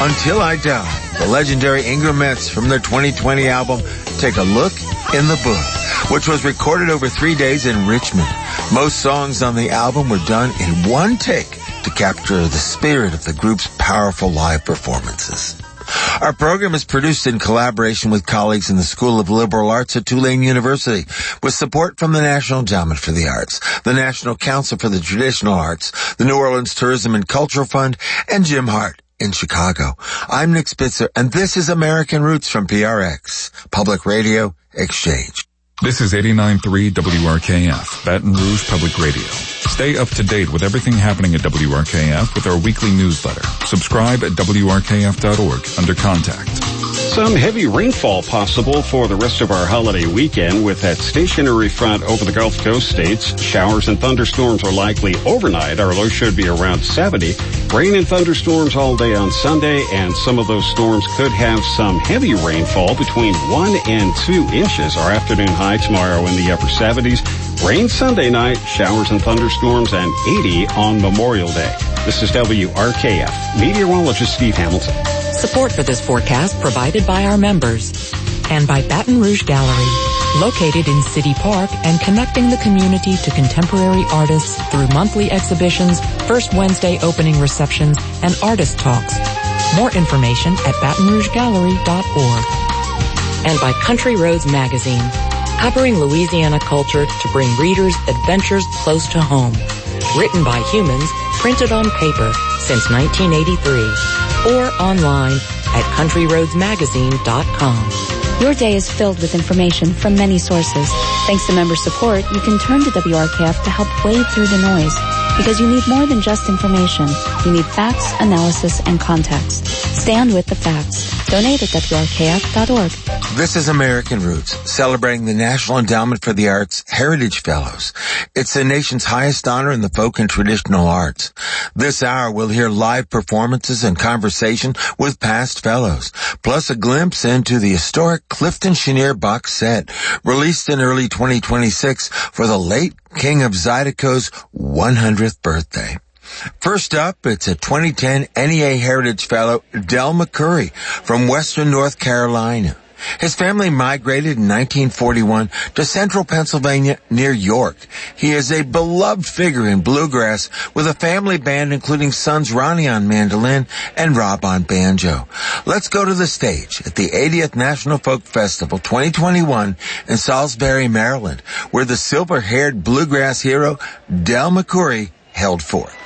Until I Die, the legendary Ingram Mets from their 2020 album, Take a Look in the Book, which was recorded over 3 days in Richmond. Most songs on the album were done in one take to capture the spirit of the group's powerful live performances. Our program is produced in collaboration with colleagues in the School of Liberal Arts at Tulane University, with support from the National Endowment for the Arts, the National Council for the Traditional Arts, the New Orleans Tourism and Cultural Fund, and Jim Hart in Chicago. I'm Nick Spitzer, and this is American Roots from PRX, Public Radio Exchange. This is 89.3 WRKF, Baton Rouge Public Radio. Stay up to date with everything happening at WRKF with our weekly newsletter. Subscribe at WRKF.org under Contact. Some heavy rainfall possible for the rest of our holiday weekend with that stationary front over the Gulf Coast states. Showers and thunderstorms are likely overnight. Our low should be around 70. Rain and thunderstorms all day on Sunday, and some of those storms could have some heavy rainfall between 1 and 2 inches. Our afternoon high tomorrow in the upper 70s. Rain Sunday night, showers and thunderstorms, and 80 on Memorial Day. This is WRKF. Meteorologist Steve Hamilton. Support for this forecast provided by our members and by Baton Rouge Gallery, located in City Park and connecting the community to contemporary artists through monthly exhibitions, first Wednesday opening receptions, and artist talks. More information at BatonRougeGallery.org. And by Country Roads Magazine, covering Louisiana culture to bring readers adventures close to home. Written by humans, printed on paper since 1983. Or online at countryroadsmagazine.com. Your day is filled with information from many sources. Thanks to member support, you can turn to WRKF to help wade through the noise. Because you need more than just information. You need facts, analysis, and context. Stand with the facts. Donate at WRKF.org. This is American Roots, celebrating the National Endowment for the Arts Heritage Fellows. It's the nation's highest honor in the folk and traditional arts. This hour we'll hear live performances and conversation with past fellows, plus a glimpse into the historic Clifton Chenier box set, released in early 2026 for the late King of Zydeco's 100th birthday. First up, it's a 2010 NEA Heritage Fellow, Del McCoury from Western North Carolina. His family migrated in 1941 to central Pennsylvania near York. He is a beloved figure in bluegrass with a family band including sons Ronnie on mandolin and Rob on banjo. Let's go to the stage at the 80th National Folk Festival 2021 in Salisbury, Maryland, where the silver-haired bluegrass hero Del McCoury held forth.